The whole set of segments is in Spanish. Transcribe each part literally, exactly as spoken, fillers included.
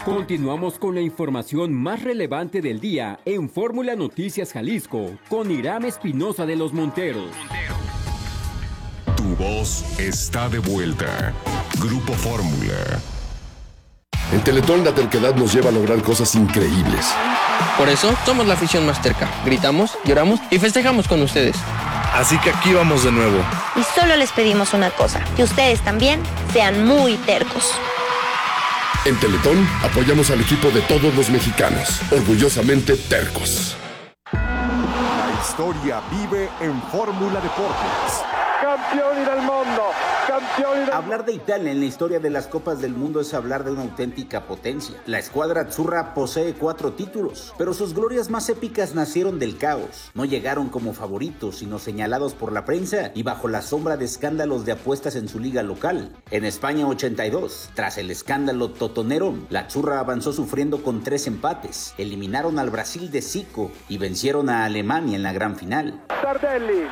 Continuamos con la información más relevante del día en Fórmula Noticias Jalisco con Iram Espinosa de los Monteros. Tu voz está de vuelta. Grupo Fórmula. En Teletón la terquedad nos lleva a lograr cosas increíbles. Por eso somos la afición más terca. Gritamos, lloramos y festejamos con ustedes. Así que aquí vamos de nuevo. Y solo les pedimos una cosa, que ustedes también sean muy tercos. En Teletón apoyamos al equipo de todos los mexicanos, orgullosamente tercos. La historia vive en Fórmula Deportes. Campioni del mundo, campioni del... Hablar de Italia en la historia de las Copas del Mundo es hablar de una auténtica potencia. La escuadra azzurra posee cuatro títulos, pero sus glorias más épicas nacieron del caos. No llegaron como favoritos, sino señalados por la prensa y bajo la sombra de escándalos de apuestas en su liga local. En España ochenta y dos, tras el escándalo totonero, la azzurra avanzó sufriendo con tres empates. Eliminaron al Brasil de Zico y vencieron a Alemania en la gran final. Tardelli.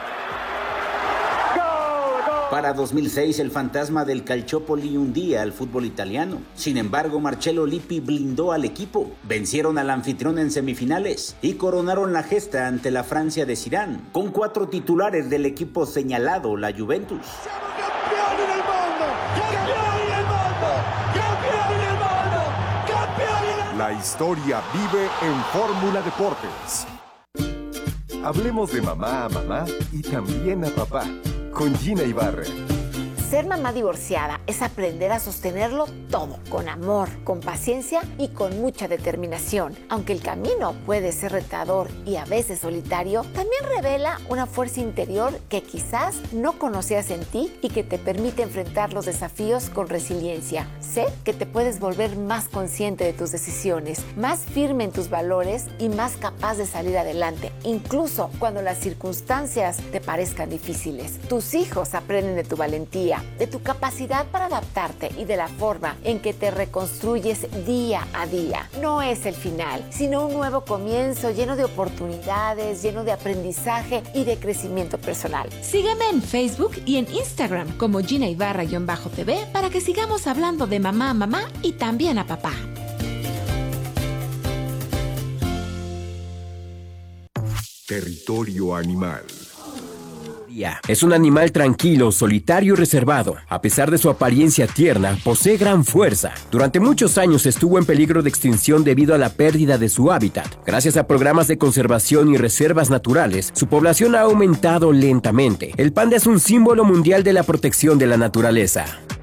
Para dos mil seis, el fantasma del Calciopoli hundía al fútbol italiano. Sin embargo, Marcello Lippi blindó al equipo. Vencieron al anfitrión en semifinales y coronaron la gesta ante la Francia de Zidane, con cuatro titulares del equipo señalado, la Juventus. ¡Campioni del mundo! ¡Campioni del mundo! ¡Campioni del mundo! ¡Campioni del mundo! La historia vive en Fórmula Deportes. Hablemos de mamá a mamá y también a papá. Con Gina Ibarra. Ser mamá divorciada es aprender a sostenerlo todo, con amor, con paciencia y con mucha determinación. Aunque el camino puede ser retador y a veces solitario, también revela una fuerza interior que quizás no conocías en ti y que te permite enfrentar los desafíos con resiliencia. Sé que te puedes volver más consciente de tus decisiones, más firme en tus valores y más capaz de salir adelante, incluso cuando las circunstancias te parezcan difíciles. Tus hijos aprenden de tu valentía, de tu capacidad para adaptarte y de la forma en que te reconstruyes día a día. No es el final, sino un nuevo comienzo lleno de oportunidades, lleno de aprendizaje y de crecimiento personal. Sígueme en Facebook y en Instagram como Gina Ibarra-T V para que sigamos hablando de mamá a mamá y también a papá. Territorio animal. Es un animal tranquilo, solitario y reservado. A pesar de su apariencia tierna, posee gran fuerza. Durante muchos años estuvo en peligro de extinción debido a la pérdida de su hábitat. Gracias a programas de conservación y reservas naturales, su población ha aumentado lentamente. El panda es un símbolo mundial de la protección de la naturaleza.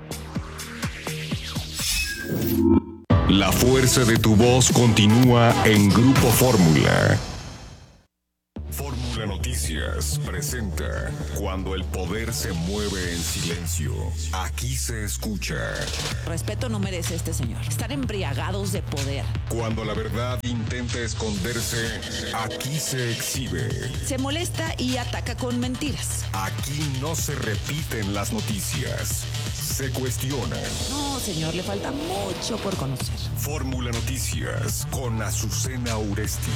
La fuerza de tu voz continúa en Grupo Fórmula. Fórmula Noticias presenta Cuando el poder se mueve en silencio. Aquí se escucha. Respeto no merece este señor. Están embriagados de poder. Cuando la verdad intenta esconderse, aquí se exhibe. Se molesta y ataca con mentiras. Aquí no se repiten las noticias. Se cuestionan. No, señor, le falta mucho por conocer. Fórmula Noticias con Azucena Uresti.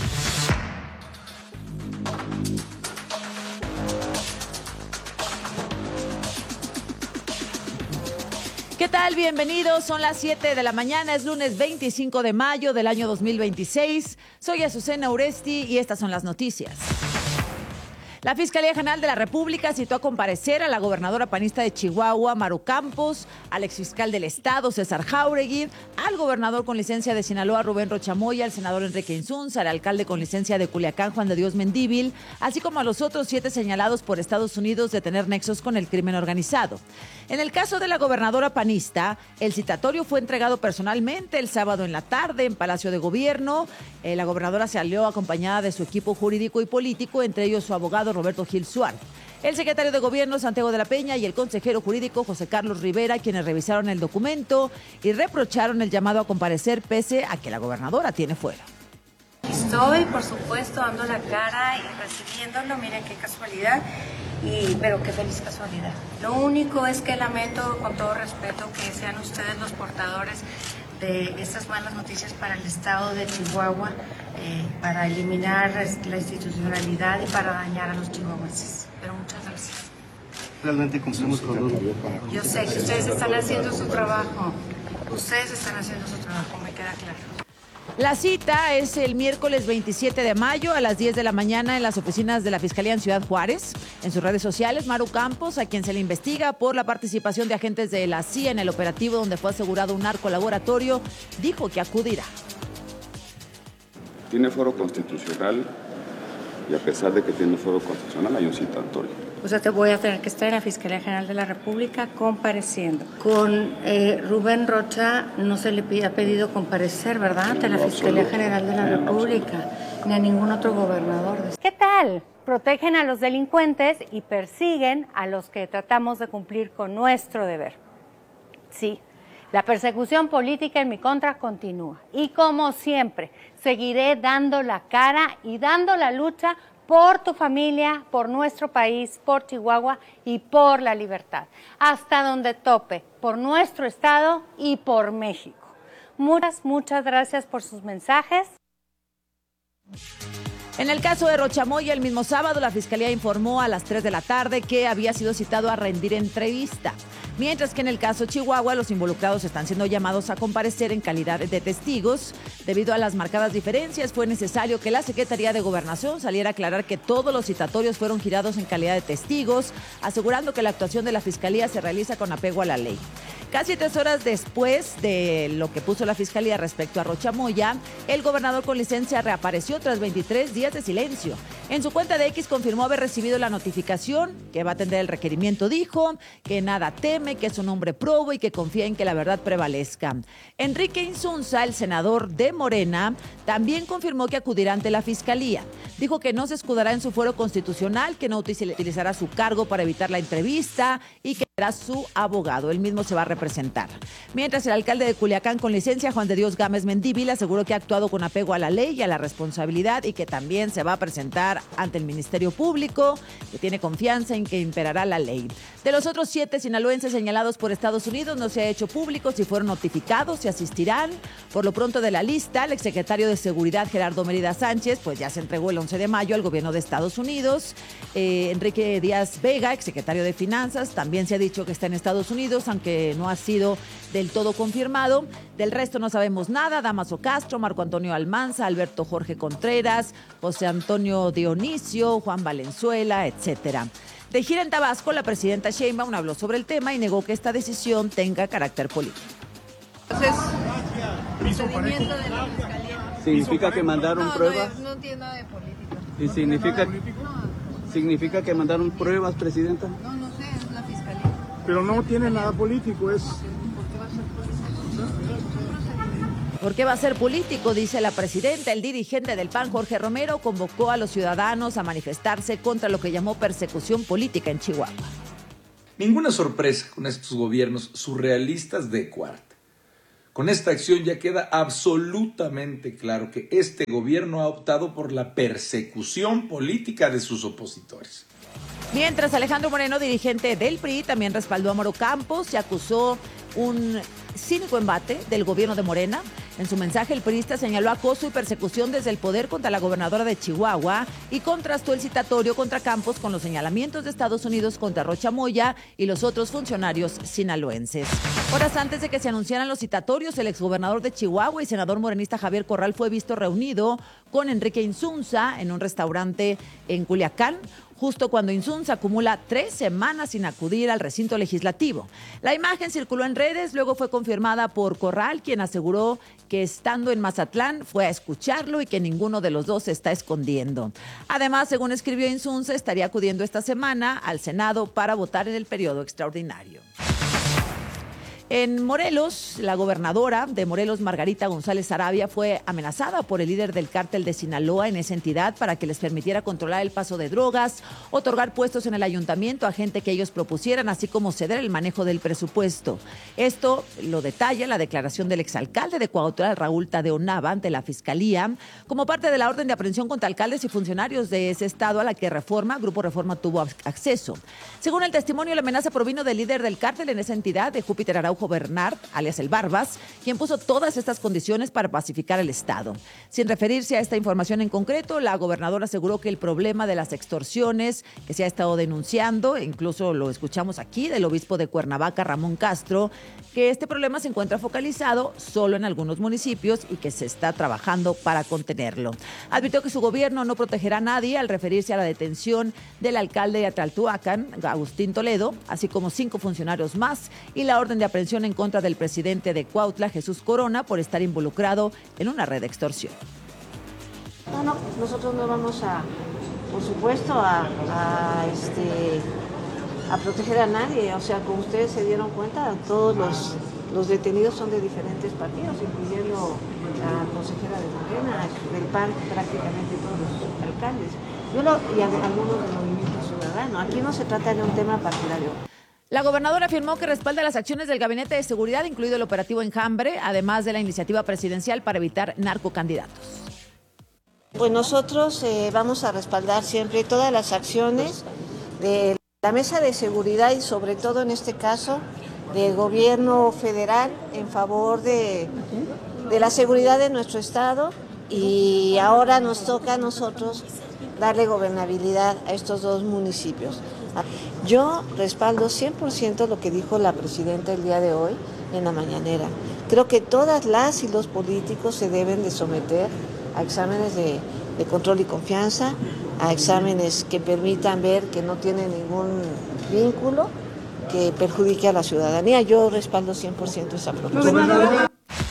¿Qué tal? Bienvenidos. Son las siete de la mañana. Es lunes veinticinco de mayo del año dos mil veintiséis. Soy Azucena Uresti y estas son las noticias. La Fiscalía General de la República citó a comparecer a la gobernadora panista de Chihuahua, Maru Campos, al exfiscal del Estado, César Jáuregui, al gobernador con licencia de Sinaloa, Rubén Rocha Moya, al senador Enrique Insunza, al alcalde con licencia de Culiacán, Juan de Dios Mendívil, así como a los otros siete señalados por Estados Unidos de tener nexos con el crimen organizado. En el caso de la gobernadora panista, el citatorio fue entregado personalmente el sábado en la tarde en Palacio de Gobierno. Eh, la gobernadora salió acompañada de su equipo jurídico y político, entre ellos su abogado Roberto Gil Suárez, el secretario de Gobierno Santiago de la Peña y el consejero jurídico José Carlos Rivera, quienes revisaron el documento y reprocharon el llamado a comparecer pese a que la gobernadora tiene fuera. Estoy, por supuesto, dando la cara y recibiéndolo, miren qué casualidad, y, pero qué feliz casualidad. Lo único es que lamento, con todo respeto, que sean ustedes los portadores de estas malas noticias para el estado de Chihuahua, eh, para eliminar la institucionalidad y para dañar a los chihuahuenses. Pero muchas gracias. Realmente cumplimos con los... Yo sé que ustedes están haciendo su trabajo. Ustedes están haciendo su trabajo, me queda claro. La cita es el miércoles veintisiete de mayo a las diez de la mañana en las oficinas de la Fiscalía en Ciudad Juárez. En sus redes sociales, Maru Campos, a quien se le investiga por la participación de agentes de la C I A en el operativo donde fue asegurado un narcolaboratorio, dijo que acudirá. Tiene foro constitucional y a pesar de que tiene foro constitucional hay un citatorio. O sea, te voy a tener que estar en la Fiscalía General de la República compareciendo. Con eh, Rubén Rocha no se le ha pedido comparecer, ¿verdad? Ante la Fiscalía General de la República, ni a ningún otro gobernador. ¿Qué tal? Protegen a los delincuentes y persiguen a los que tratamos de cumplir con nuestro deber. Sí, la persecución política en mi contra continúa. Y como siempre, seguiré dando la cara y dando la lucha por tu familia, por nuestro país, por Chihuahua y por la libertad. Hasta donde tope, por nuestro estado y por México. Muchas, muchas gracias por sus mensajes. En el caso de Rochamoya, el mismo sábado, la Fiscalía informó a las tres de la tarde que había sido citado a rendir entrevista. Mientras que en el caso Chihuahua, los involucrados están siendo llamados a comparecer en calidad de testigos. Debido a las marcadas diferencias, fue necesario que la Secretaría de Gobernación saliera a aclarar que todos los citatorios fueron girados en calidad de testigos, asegurando que la actuación de la Fiscalía se realiza con apego a la ley. Casi tres horas después de lo que puso la Fiscalía respecto a Rochamoya, el gobernador con licencia reapareció tras veintitrés días de silencio. En su cuenta de X confirmó haber recibido la notificación, que va a atender el requerimiento, dijo, que nada teme, que es un hombre probo y que confía en que la verdad prevalezca. Enrique Insunza, el senador de Morena, también confirmó que acudirá ante la Fiscalía. Dijo que no se escudará en su fuero constitucional, que no utilizará su cargo para evitar la entrevista y que será su abogado. Él mismo se va a representar. Mientras el alcalde de Culiacán con licencia, Juan de Dios Gámez Mendívil, aseguró que ha actuado con apego a la ley y a la responsabilidad y que también se va a presentar ante el Ministerio Público, que tiene confianza en que imperará la ley. De los otros siete sinaloenses señalados por Estados Unidos, no se ha hecho público si fueron notificados, si asistirán. Por lo pronto de la lista, el exsecretario de Seguridad, Gerardo Mérida Sánchez, pues ya se entregó el once de mayo al gobierno de Estados Unidos. Eh, Enrique Díaz Vega, exsecretario de Finanzas, también se ha dicho que está en Estados Unidos, aunque no ha sido del todo confirmado. Del resto no sabemos nada. Damaso Castro, Marco Antonio Almanza, Alberto Jorge Contreras, José Antonio Dionisio, Juan Valenzuela, etcétera. De gira en Tabasco, la presidenta Sheinbaum habló sobre el tema y negó que esta decisión tenga carácter político. Entonces, procedimiento de la Fiscalía. ¿Significa que mandaron no, pruebas? No, no tiene nada de política. ¿Y significa, no, significa que mandaron pruebas, presidenta? No, no sé, es la Fiscalía. Pero no tiene nada político, es... ¿Por qué va a ser político? Dice la presidenta. El dirigente del P A N, Jorge Romero, convocó a los ciudadanos a manifestarse contra lo que llamó persecución política en Chihuahua. Ninguna sorpresa con estos gobiernos surrealistas de cuarta. Con esta acción ya queda absolutamente claro que este gobierno ha optado por la persecución política de sus opositores. Mientras Alejandro Moreno, dirigente del P R I, también respaldó a Maru Campos y acusó un cínico embate del gobierno de Morena. En su mensaje, el priista señaló acoso y persecución desde el poder contra la gobernadora de Chihuahua y contrastó el citatorio contra Campos con los señalamientos de Estados Unidos contra Rochamoya y los otros funcionarios sinaloenses. Horas antes de que se anunciaran los citatorios, el exgobernador de Chihuahua y senador morenista Javier Corral fue visto reunido con Enrique Insunza en un restaurante en Culiacán, justo cuando Insunza acumula tres semanas sin acudir al recinto legislativo. La imagen circuló en redes, luego fue confirmada por Corral, quien aseguró que estando en Mazatlán fue a escucharlo y que ninguno de los dos se está escondiendo. Además, según escribió Insunza, estaría acudiendo esta semana al Senado para votar en el periodo extraordinario. En Morelos, la gobernadora de Morelos, Margarita González Arabia, fue amenazada por el líder del cártel de Sinaloa en esa entidad para que les permitiera controlar el paso de drogas, otorgar puestos en el ayuntamiento a gente que ellos propusieran, así como ceder el manejo del presupuesto. Esto lo detalla la declaración del exalcalde de Cuautla, Raúl Tadeo Nava, ante la Fiscalía, como parte de la orden de aprehensión contra alcaldes y funcionarios de ese estado a la que Reforma, Grupo Reforma, tuvo acceso. Según el testimonio, la amenaza provino del líder del cártel en esa entidad, de Júpiter Araujo Araujo Bernard, alias el Barbas, quien puso todas estas condiciones para pacificar el Estado. Sin referirse a esta información en concreto, la gobernadora aseguró que el problema de las extorsiones que se ha estado denunciando, incluso lo escuchamos aquí del obispo de Cuernavaca, Ramón Castro, que este problema se encuentra focalizado solo en algunos municipios y que se está trabajando para contenerlo. Advirtió que su gobierno no protegerá a nadie al referirse a la detención del alcalde de Atlatuacan, Agustín Toledo, así como cinco funcionarios más, y la orden de aprehensión en contra del presidente de Cuautla, Jesús Corona, por estar involucrado en una red de extorsión. No, no, nosotros no vamos a, por supuesto, a, a, este, a proteger a nadie. O sea, como ustedes se dieron cuenta, todos los, los detenidos son de diferentes partidos, incluyendo la consejera de Morena, del P A N, prácticamente todos los alcaldes. Yo lo, y algunos del Movimiento Ciudadano. Aquí no se trata de un tema partidario. La gobernadora afirmó que respalda las acciones del Gabinete de Seguridad, incluido el operativo Enjambre, además de la iniciativa presidencial para evitar narcocandidatos. Pues nosotros eh, vamos a respaldar siempre todas las acciones de la Mesa de Seguridad y sobre todo en este caso del gobierno federal en favor de, de la seguridad de nuestro estado, y ahora nos toca a nosotros darle gobernabilidad a estos dos municipios. Yo respaldo cien por ciento lo que dijo la presidenta el día de hoy en la mañanera. Creo que todas las y los políticos se deben de someter a exámenes de, de control y confianza, a exámenes que permitan ver que no tienen ningún vínculo que perjudique a la ciudadanía. Yo respaldo cien por ciento esa propuesta.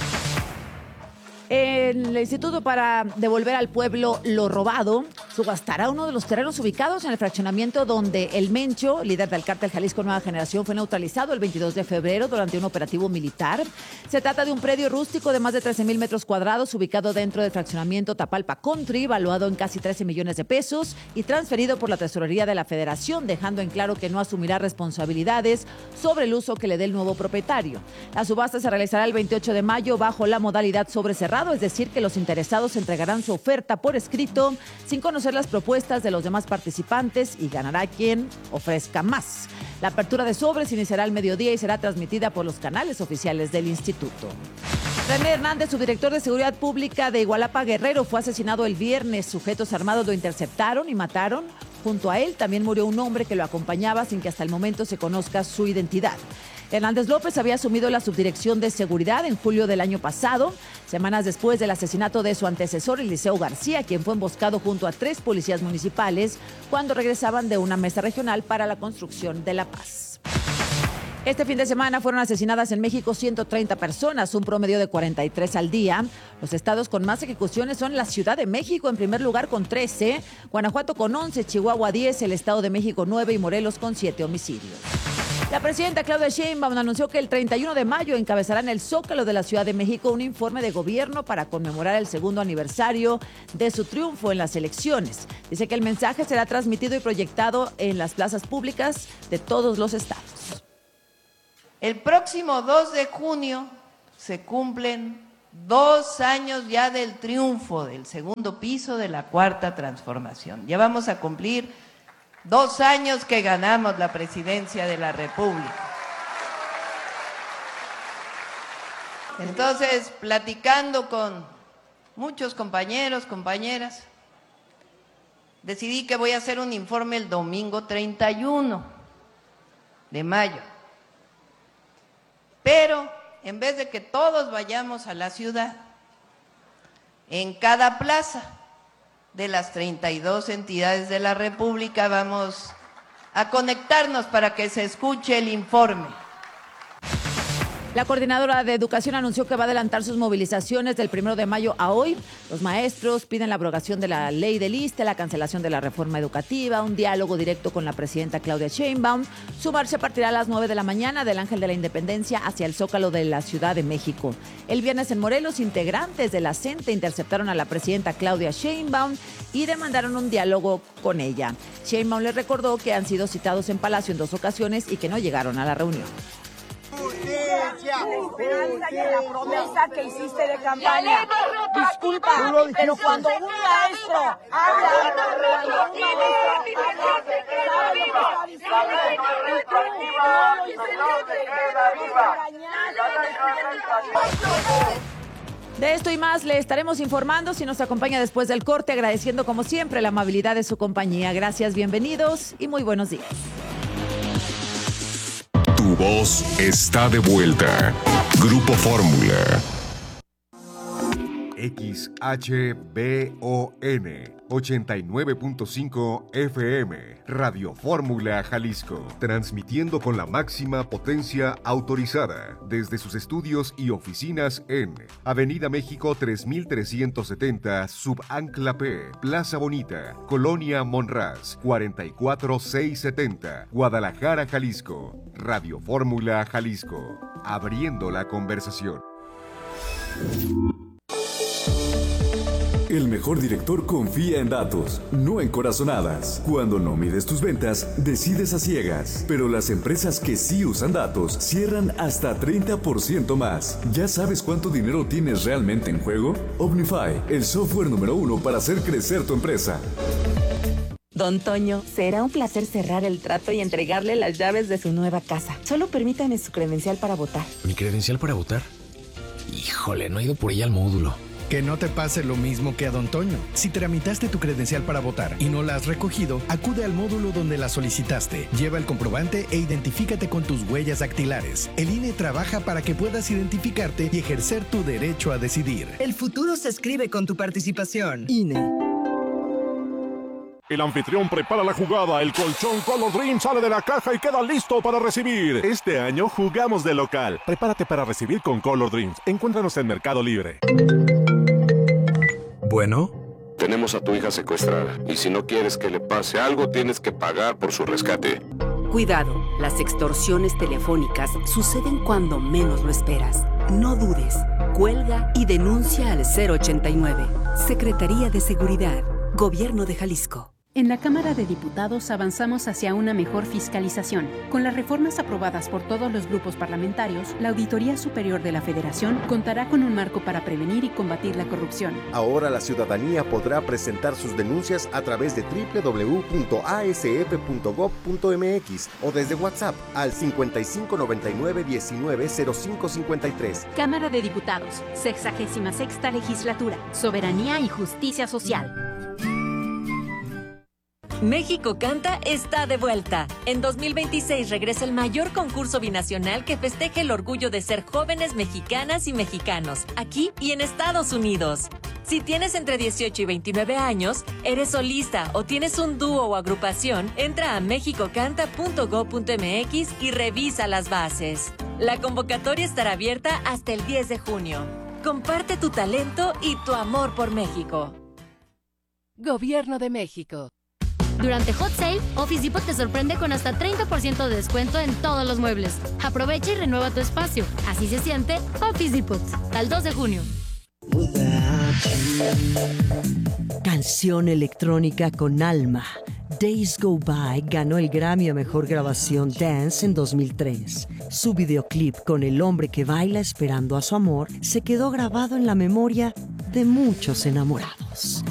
El Instituto para Devolver al Pueblo lo Robado subastará uno de los terrenos ubicados en el fraccionamiento donde el Mencho, líder del cártel Jalisco Nueva Generación, fue neutralizado el veintidós de febrero durante un operativo militar. Se trata de un predio rústico de más de trece mil metros cuadrados ubicado dentro del fraccionamiento Tapalpa Country, valuado en casi trece millones de pesos y transferido por la Tesorería de la Federación, dejando en claro que no asumirá responsabilidades sobre el uso que le dé el nuevo propietario. La subasta se realizará el veintiocho de mayo bajo la modalidad sobre cerrado, es decir, que los interesados entregarán su oferta por escrito sin conocer las propuestas de los demás participantes y ganará quien ofrezca más. La apertura de sobres iniciará al mediodía y será transmitida por los canales oficiales del instituto. René Hernández, subdirector de Seguridad Pública de Igualapa, Guerrero, fue asesinado el viernes. Sujetos armados lo interceptaron y mataron. Junto a él también murió un hombre que lo acompañaba sin que hasta el momento se conozca su identidad. Hernández López había asumido la subdirección de seguridad en julio del año pasado, semanas después del asesinato de su antecesor, Eliseo García, quien fue emboscado junto a tres policías municipales cuando regresaban de una mesa regional para la construcción de la paz. Este fin de semana fueron asesinadas en México ciento treinta personas, un promedio de cuarenta y tres al día. Los estados con más ejecuciones son la Ciudad de México en primer lugar con trece, Guanajuato con once, Chihuahua diez, el Estado de México nueve y Morelos con siete homicidios. La presidenta Claudia Sheinbaum anunció que el treinta y uno de mayo encabezará en el Zócalo de la Ciudad de México un informe de gobierno para conmemorar el segundo aniversario de su triunfo en las elecciones. Dice que el mensaje será transmitido y proyectado en las plazas públicas de todos los estados. El próximo dos de junio se cumplen dos años ya del triunfo del segundo piso de la Cuarta Transformación. Ya vamos a cumplir dos años que ganamos la presidencia de la República. Entonces, platicando con muchos compañeros, compañeras, decidí que voy a hacer un informe el domingo treinta y uno de mayo. Pero, en vez de que todos vayamos a la ciudad, en cada plaza de las treinta y dos entidades de la República vamos a conectarnos para que se escuche el informe. La coordinadora de Educación anunció que va a adelantar sus movilizaciones del primero de mayo a hoy. Los maestros piden la abrogación de la ley del I S S S T E, la cancelación de la reforma educativa, un diálogo directo con la presidenta Claudia Sheinbaum. Su marcha partirá a las nueve de la mañana del Ángel de la Independencia hacia el Zócalo de la Ciudad de México. El viernes en Morelos, integrantes de la C E N T E interceptaron a la presidenta Claudia Sheinbaum y demandaron un diálogo con ella. Sheinbaum les recordó que han sido citados en Palacio en dos ocasiones y que no llegaron a la reunión. Justicia, la esperanza y la promesa que hiciste de campaña. Disculpa, pero cuando un maestro habla, cuando un maestro habla, sabe lo que está diciendo. De esto y más le estaremos informando si nos acompaña después del corte, agradeciendo como siempre la amabilidad de su compañía. Gracias, bienvenidos y muy buenos días. Tu voz está de vuelta. Grupo Fórmula. X H B O N ochenta y nueve punto cinco F M, Radio Fórmula Jalisco, transmitiendo con la máxima potencia autorizada desde sus estudios y oficinas en Avenida México tres mil trescientos setenta, Subancla P, Plaza Bonita, Colonia Monraz, cuarenta y cuatro mil seiscientos setenta, Guadalajara, Jalisco. Radio Fórmula Jalisco, abriendo la conversación. El mejor director confía en datos, no en corazonadas. Cuando no mides tus ventas, decides a ciegas. Pero las empresas que sí usan datos cierran hasta treinta por ciento más. ¿Ya sabes cuánto dinero tienes realmente en juego? Omnify, el software número uno para hacer crecer tu empresa. Don Toño, será un placer cerrar el trato y entregarle las llaves de su nueva casa. Solo permítame su credencial para votar. ¿Mi credencial para votar? Híjole, no he ido por ella al módulo. Que no te pase lo mismo que a Don Toño. Si tramitaste tu credencial para votar y no la has recogido, acude al módulo donde la solicitaste. Lleva el comprobante e identifícate con tus huellas dactilares. El I N E trabaja para que puedas identificarte y ejercer tu derecho a decidir. El futuro se escribe con tu participación. I N E. El anfitrión prepara la jugada, el colchón Color Dream sale de la caja y queda listo para recibir. Este año jugamos de local. Prepárate para recibir con Color Dreams. Encuéntranos en Mercado Libre. Bueno. Tenemos a tu hija secuestrada y si no quieres que le pase algo, tienes que pagar por su rescate. Cuidado, las extorsiones telefónicas suceden cuando menos lo esperas. No dudes, cuelga y denuncia al cero ochenta y nueve. Secretaría de Seguridad, Gobierno de Jalisco. En la Cámara de Diputados avanzamos hacia una mejor fiscalización. Con las reformas aprobadas por todos los grupos parlamentarios, la Auditoría Superior de la Federación contará con un marco para prevenir y combatir la corrupción. Ahora la ciudadanía podrá presentar sus denuncias a través de doble u doble u doble u punto a s f punto gob punto m x o desde WhatsApp al cincuenta y cinco noventa y nueve diecinueve cero cinco cincuenta y tres. Cámara de Diputados, sexagésima sexta Legislatura, Soberanía y Justicia Social. México Canta está de vuelta. En dos mil veintiséis regresa el mayor concurso binacional que festeje el orgullo de ser jóvenes mexicanas y mexicanos, aquí y en Estados Unidos. Si tienes entre dieciocho y veintinueve años, eres solista o tienes un dúo o agrupación, entra a mexico canta punto gob punto m x y revisa las bases. La convocatoria estará abierta hasta el diez de junio. Comparte tu talento y tu amor por México. Gobierno de México. Durante Hot Sale, Office Depot te sorprende con hasta treinta por ciento de descuento en todos los muebles. Aprovecha y renueva tu espacio. Así se siente Office Depot. Al dos de junio. Canción electrónica con alma. Days Go By ganó el Grammy a Mejor Grabación Dance en dos mil tres. Su videoclip con el hombre que baila esperando a su amor se quedó grabado en la memoria de muchos enamorados.